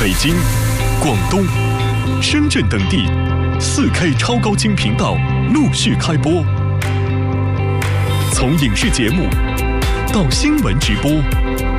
北京、广东、深圳等地4K 超高清频道陆续开播。从影视节目到新闻直播，